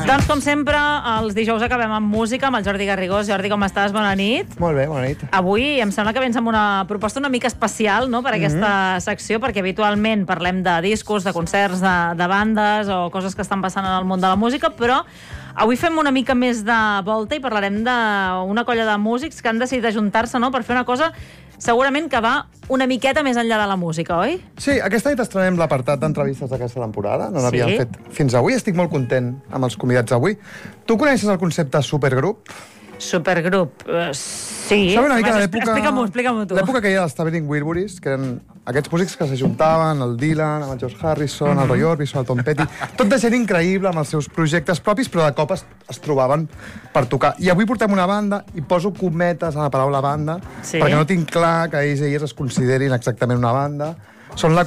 Doncs, com sempre, els dijous acabem amb música, amb el Jordi Garrigós. Jordi, com estàs? Bona nit. Molt bé, bona nit. Avui em sembla que vens amb una proposta una mica especial, no?, per aquesta secció, perquè habitualment parlem de discos, de concerts, de bandes o coses que estan passant en el món de la música, però avui fem una mica més de volta i parlarem d'una colla de músics que han decidit ajuntar-se, no?, per fer una cosa segurament que va una miqueta més enllà de la música, oi? Sí, aquesta nit estrenem l'apartat d'entrevistes d'aquesta temporada. No n'havíem fet fins avui. Estic molt content amb els convidats d'avui. Tu coneixes el concepte supergrup? Supergrup, sí. Sabe una mica de l'època... Explica-m'ho tu. L'època que hi ha dels Traveling Wilburys, que eren aquests músics que s'ajuntaven, el Dylan, el George Harrison, el Roy Orbison, el Tom Petty, tot de gent increïble amb els seus projectes propis, però de cop es trobaven per tocar. I avui portem una banda, i poso cometes a la paraula banda, perquè no tinc clar que ells i elles es considerin exactament una banda. Són la